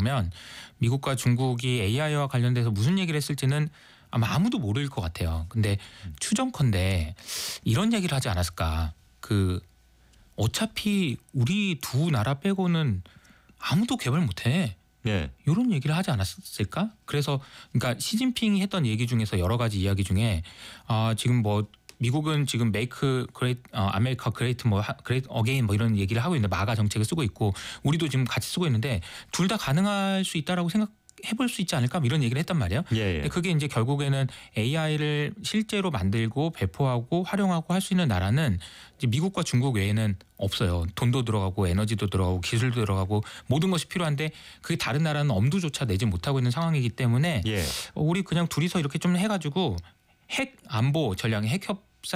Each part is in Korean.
보면 미국과 중국이 AI와 관련돼서 무슨 얘기를 했을지는 아마 아무도 모를 것 같아요. 근데 추정컨대 이런 얘기를 하지 않았을까. 어차피 우리 두 나라 빼고는 아무도 개발 못해. 예. 이런 얘기를 하지 않았을까? 그래서 그러니까 시진핑이 했던 얘기 중에서 여러 가지 이야기 중에 지금 뭐 미국은 지금 메이크 그레이트 아메리카 그레이트 뭐 그레이트 어게인 뭐 이런 얘기를 하고 있는데 마가 정책을 쓰고 있고 우리도 지금 같이 쓰고 있는데 둘 다 가능할 수 있다라고 해볼 수 있지 않을까? 뭐 이런 얘기를 했단 말이에요. 예. 근데 그게 이제 결국에는 AI를 실제로 만들고 배포하고 활용하고 할 수 있는 나라는 이제 미국과 중국 외에는 없어요. 돈도 들어가고 에너지도 들어가고 기술도 들어가고 모든 것이 필요한데 그게 다른 나라는 엄두조차 내지 못하고 있는 상황이기 때문에 예. 우리 그냥 둘이서 이렇게 좀 해가지고 핵 안보 전략의 핵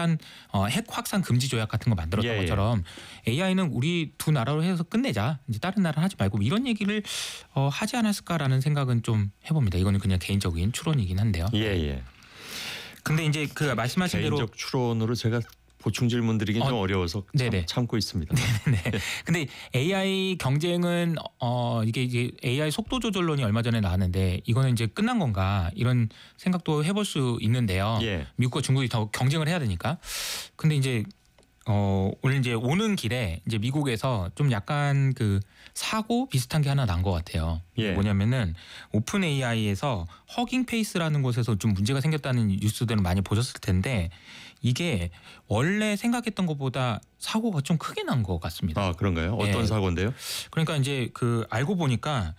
확산 금지 조약 같은 거 만들었던 것처럼 AI는 우리 두 나라로 해서 끝내자. 이제 다른 나라는 하지 말고 이런 얘기를 하지 않았을까라는 생각은 좀 해봅니다. 이거는 그냥 개인적인 추론이긴 한데요. 예. 근데 이제 그 말씀하신 대로 개인적 추론으로 제가 보충 질문 드리긴 좀 어려워서 참고 있습니다. 네. 근데 AI 경쟁은 이게 AI 속도 조절론이 얼마 전에 나왔는데 이거는 이제 끝난 건가 이런 생각도 해볼 수 있는데요. 예. 미국과 중국이 더 경쟁을 해야 되니까. 근데 이제 오늘 이제 오는 길에 이제 미국에서 좀 약간 그 사고 비슷한 게 하나 난 것 같아요. 예. 뭐냐면은 오픈 AI에서 허깅 페이스라는 곳에서 좀 문제가 생겼다는 뉴스들은 많이 보셨을 텐데 이게 원래 생각했던 것보다 사고가 좀 크게 난 것 같습니다. 아, 그런가요? 어떤 사고인데요? 그러니까 이제 알고 보니까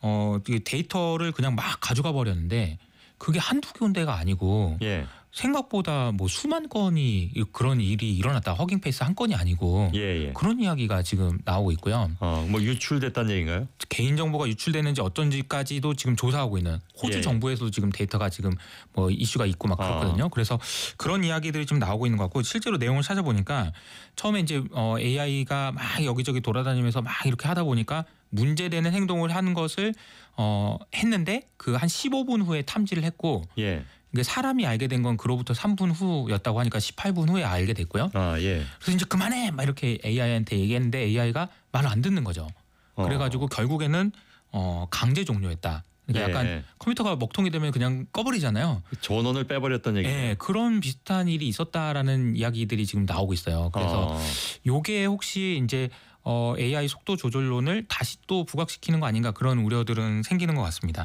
데이터를 그냥 막 가져가 버렸는데 그게 한두 군데가 아니고 생각보다 뭐 수만 건이 그런 일이 일어났다. 허깅 페이스 한 건이 아니고 그런 이야기가 지금 나오고 있고요. 뭐 유출됐다는 얘기인가요? 개인 정보가 유출되는지 어쩐지까지도 지금 조사하고 있는 호주 정부에서도 지금 데이터가 지금 뭐 이슈가 있고 막 그렇거든요. 그래서 그런 이야기들이 좀 나오고 있는 것 같고 실제로 내용을 찾아보니까 처음에 이제 AI가 막 여기저기 돌아다니면서 막 이렇게 하다 보니까 문제되는 행동을 하는 것을 했는데 그 한 15분 후에 탐지를 했고 사람이 알게 된 건 그로부터 3분 후였다고 하니까 18분 후에 알게 됐고요. 그래서 이제 그만해 막 이렇게 AI한테 얘기했는데 AI가 말을 안 듣는 거죠. 그래가지고 결국에는 강제 종료했다. 그러니까 약간 컴퓨터가 먹통이 되면 그냥 꺼버리잖아요. 전원을 빼버렸던 얘기죠. 네, 그런 비슷한 일이 있었다라는 이야기들이 지금 나오고 있어요. 그래서 요게 혹시 이제 AI 속도 조절론을 다시 또 부각시키는 거 아닌가 그런 우려들은 생기는 것 같습니다.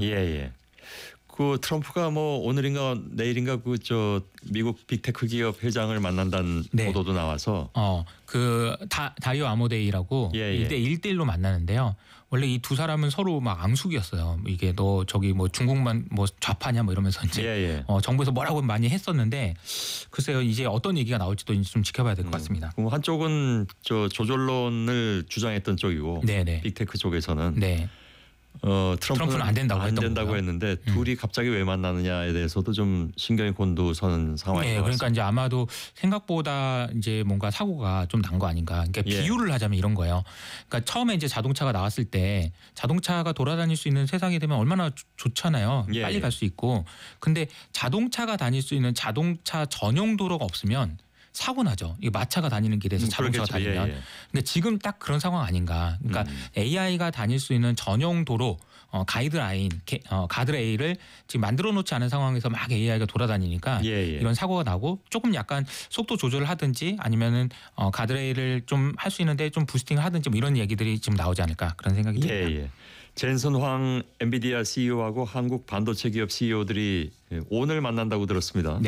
그 트럼프가 뭐 오늘인가 내일인가 미국 빅테크 기업 회장을 만난다는 보도도 나와서 그 다이오 아모데이라고 1대1로 만나는데요. 원래 이 두 사람은 서로 막 앙숙이었어요. 이게 너 저기 뭐 중국만 뭐 좌파냐 뭐 이러면서 이제 정부에서 뭐라고 많이 했었는데 글쎄요 이제 어떤 얘기가 나올지도 이제 좀 지켜봐야 될 것 같습니다. 한쪽은 조절론을 주장했던 쪽이고 빅테크 쪽에서는 트럼프는 안 된다고 했는데 둘이 갑자기 왜 만나느냐에 대해서도 좀 신경이 곤두서는 상황인 것 같습니다. 그러니까 이제 아마도 생각보다 이제 뭔가 사고가 좀 난 거 아닌가. 그러니까 비유를 하자면 이런 거예요. 그러니까 처음에 이제 자동차가 나왔을 때 자동차가 돌아다닐 수 있는 세상이 되면 얼마나 좋잖아요. 빨리 갈 수 있고. 근데 자동차가 다닐 수 있는 자동차 전용 도로가 없으면 사고 나죠. 이 마차가 다니는 길에서 자동차가 다니면. 근데 지금 딱 그런 상황 아닌가. 그러니까 AI가 다닐 수 있는 전용 도로 가이드라인, 가드레일을 지금 만들어 놓지 않은 상황에서 막 AI가 돌아다니니까 이런 사고가 나고 조금 약간 속도 조절을 하든지 아니면은 가드레일을 좀 할 수 있는데 좀 부스팅을 하든지 뭐 이런 얘기들이 지금 나오지 않을까 그런 생각이 듭니다. 젠슨 황 엔비디아 CEO하고 한국 반도체 기업 CEO들이 오늘 만난다고 들었습니다.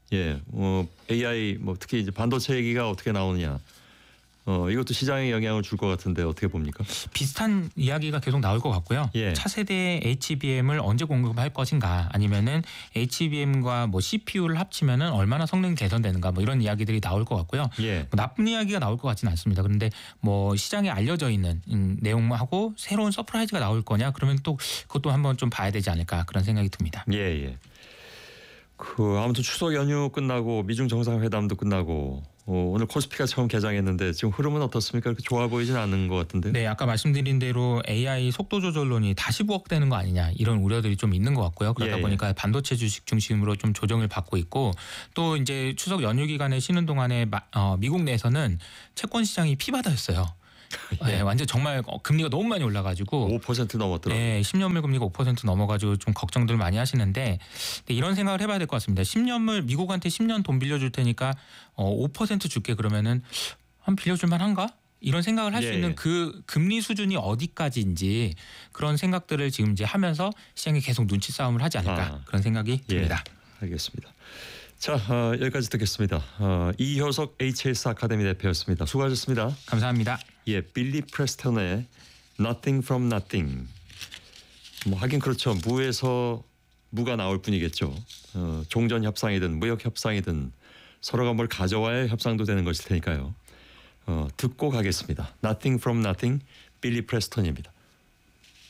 AI 뭐 특히 이제 반도체 얘기가 어떻게 나오느냐. 이것도 시장에 영향을 줄 것 같은데 어떻게 봅니까? 비슷한 이야기가 계속 나올 것 같고요. 차세대 HBM을 언제 공급할 것인가 아니면은 HBM과 뭐 CPU를 합치면은 얼마나 성능이 개선되는가 뭐 이런 이야기들이 나올 것 같고요. 뭐 나쁜 이야기가 나올 것 같지는 않습니다. 그런데 뭐 시장에 알려져 있는 내용하고 새로운 서프라이즈가 나올 거냐 그러면 또 그것도 한번 좀 봐야 되지 않을까 그런 생각이 듭니다. 아무튼 추석 연휴 끝나고 미중 정상회담도 끝나고 오늘 코스피가 처음 개장했는데 지금 흐름은 어떻습니까? 그렇게 좋아 보이진 않는 것 같은데. 네, 아까 말씀드린 대로 AI 속도 조절론이 다시 부각되는 거 아니냐 이런 우려들이 좀 있는 것 같고요. 그러다 보니까 반도체 주식 중심으로 좀 조정을 받고 있고 또 이제 추석 연휴 기간에 쉬는 동안에 미국 내에서는 채권 시장이 피바다였어요. 네, 완전 정말 금리가 너무 많이 올라가지고 5% 넘었더라고요. 네, 10년물 금리가 5% 넘어가지고 좀 걱정들 많이 하시는데 이런 생각을 해봐야 될 것 같습니다. 10년물 미국한테 10년 돈 빌려줄 테니까 5% 줄게 그러면은 한 빌려줄 만한가? 이런 생각을 할 수 있는 그 금리 수준이 어디까지인지 그런 생각들을 지금 이제 하면서 시장이 계속 눈치 싸움을 하지 않을까 그런 생각이 듭니다. 알겠습니다. 자, 여기까지 듣겠습니다. 이효석 HS 아카데미 대표였습니다. 수고하셨습니다. 감사합니다. 예, 빌리 프레스턴의 Nothing from Nothing. 뭐 하긴 그렇죠. 무에서 무가 나올 뿐이겠죠. 종전 협상이든 무역 협상이든 서로가 뭘 가져와야 협상도 되는 것일 테니까요. 듣고 가겠습니다. Nothing from Nothing, 빌리 프레스턴입니다.